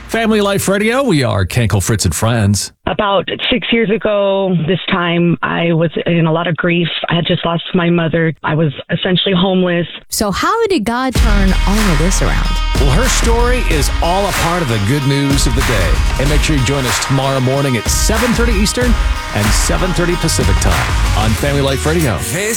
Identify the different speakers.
Speaker 1: Family Life Radio, we are Kenkel, Fritz, and Friends.
Speaker 2: About 6 years ago, this time, I was in a lot of grief. I had just lost my mother. I was essentially homeless.
Speaker 3: So how did God turn all of this around?
Speaker 1: Well, her story is all a part of the good news of the day. And make sure you join us tomorrow morning at 7:30 Eastern and 7:30 Pacific Time on Family Life Radio.